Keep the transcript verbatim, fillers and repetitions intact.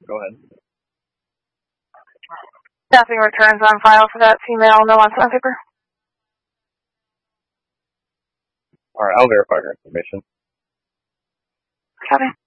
Go ahead. Nothing returns on file for that female. No one's on paper. Alright, I'll verify her information. Copy.